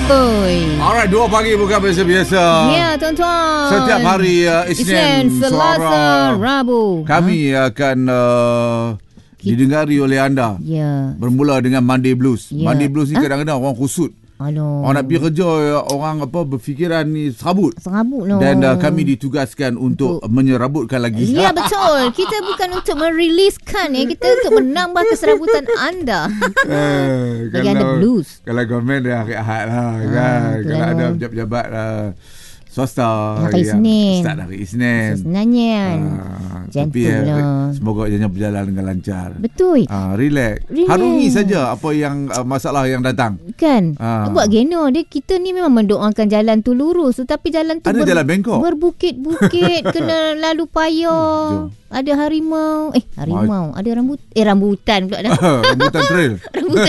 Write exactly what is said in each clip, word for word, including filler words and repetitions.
Oi. Alright, dua pagi bukan biasa-biasa. Ya, tuan-tuan. Setiap hari uh, Isnin, Isnin, Selasa, Suara Rabu. Kami ha? akan uh, didengari oleh anda. Ya. Bermula dengan Monday Blues. Ya. Monday Blues ni Ha? kadang-kadang orang kusut. Aduh. Orang nak pergi kerja, orang apa berfikiran ni serabut. Serabut no. Dan uh, kami ditugaskan untuk, untuk menyerabut lagi. Ya, betul. Kita bukan untuk meriliskan ya. Kita untuk menambah keserabutan anda. Eh, Bagi anda blues. Kalau government dia hari Ahad lah Ah, kan. Kalau betul. ada pejabat-pejabat uh, swasta Hari yang Isnin. start hari Isnin. Sebenarnya kan. Ah, Macam tapi tu eh, lah. semoga ianya berjalan dengan lancar. Betul. Ah, relax. Relax. Harungi saja apa yang uh, masalah yang datang. Kan. Ah. Buat geno dia, kita ni memang mendoakan jalan tu lurus, tetapi jalan tu Ada jalan bengkok. berbukit-bukit, kena lalu payah. Jom. Ada harimau. Eh, harimau. Ada rambut eh rambutan pula dah. Rambutan trail. Rambutan.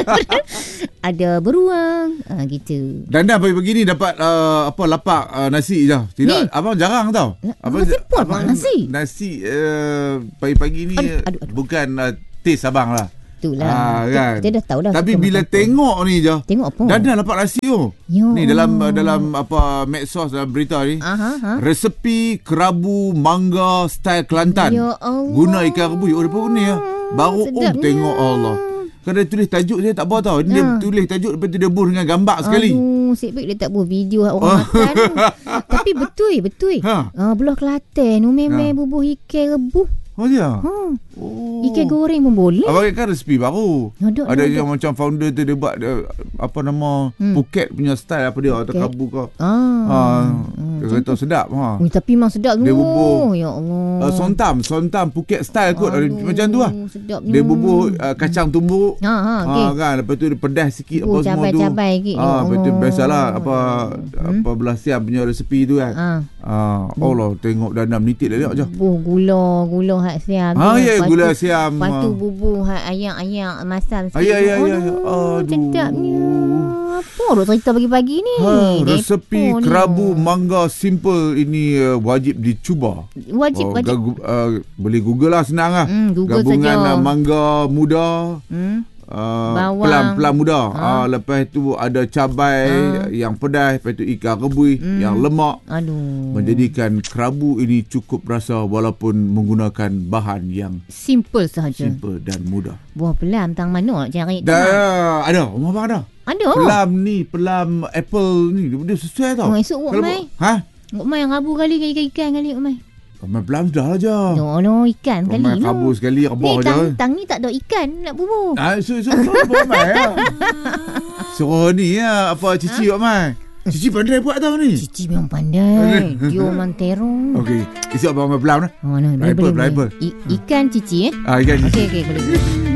Ada beruang. Ah gitu. Dan dah pagi-pagi ni dapat uh, apa lapak uh, nasi je. Tidak, Ni? abang jarang tau. Abang simple abang nasi. Nasi uh, pagi-pagi ni Aduh, aduh, aduh. bukan uh, taste abang lah. Itulah. Ah, kan? Kita dah tahu dah. Tapi suka bila makan tengok ni je. Tengok apa? Dah dah dapat nasi tu. Ya Ni dalam Allah. dalam apa medsos dalam berita ni. Aha, ha. Resepi kerabu mangga style Kelantan. Ya Allah. Guna ikan rebus. Oh, dia pun ni ya. Baru um Sedapnya. tengok Allah. Kan dia tulis tajuk dia tak apa tau. Dia Ya. tulis tajuk lepas tu dia boost dengan gambar sekali. Aduh, sik baik dia tak buat video orang makan. Tapi betul, betul. Ha. Ah, belah Kelantan, umeh-umeh Ha. bubuh ikan rebus. Oh dia. Ha. Oh. Ikan goreng pun boleh. Abang kan resepi baru. Ada, Ada ada. yang macam founder tu dia buat dia, apa nama Hmm. Phuket punya style apa dia atau Phuket. kabu ke. Ah. Ha. Hmm, Dia kata sedap ha. Ui, tapi memang sedap tu. Dia bubuh. Ya Allah. Uh, sontam, sontam Phuket style kot. Aduh, Macam tu lah. sedapnya. Dia bubuh uh, kacang tumbuk. Ha ha okey. Ha, kan lepas tu dia pedas sikit Oh, apa semua tu. cabai-cabai sikit. Ha, Ya lepas tu Allah. biasalah apa Hmm. apa belah siam punya resepi tu kan. Ha. Ha, Allah tengok danam nitik dah tengok je. Bubuh gula, gula hak siam. Ha tu. ya Lepas gula tu- siam. Lepas tu ha. bubuh hak ayak-ayak masam sikit. Ah, ya, ya, ya, ya. Aduh, Aduh. sedapnya. Apa duk cerita pagi-pagi ni? Ha, Depo resepi ni. kerabu mangga simple ini uh, wajib dicuba. Wajib, Oh, wajib. gagu- uh, boleh Google lah senang lah. Hmm, Google Gabungan saja. uh, mangga muda, Hmm. uh, Bawang. pelam-pelam muda. Ha. Ha. lepas tu ada cabai Ha. yang pedas, lepas tu ikan rebus Hmm. yang lemak. Aduh. Menjadikan kerabu ini cukup rasa walaupun menggunakan bahan yang Simple sahaja. simple dan mudah. Buah pelam tang mana nak cari? Dah ada, rumah abang ada. Ada. Pelam ni, pelam apple ni dia sesuai tau. Oh, esok buat Kalau mai. buat- Ha? Ngok mai yang rabu kali ikan-ikan kali ngok mai. Main pelam dah lah je. No, no ikan kali Main no. kabur sekali, rebah Ni je. tang, tang ni tak ada ikan nak bubuh. Ah, so so so buat mai ah. Suruh ni ya, apa Cici buat mai. Cici pandai buat tau ni. Cici memang pandai. Dia memang terong. Okey, esok abang main pelam dah. Oh, no, boleh, Pelabel, boleh, pelabel. boleh. I, ikan cici eh. Ah, ikan Cici. Okey, okey, boleh. boleh.